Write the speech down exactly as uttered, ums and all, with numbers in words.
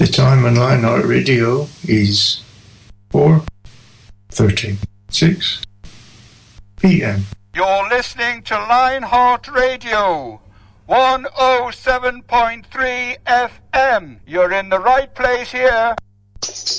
The time on Lionheart Radio is four thirty-six p.m. You're listening to Lionheart Radio, one oh seven point three F M. You're in the right place here.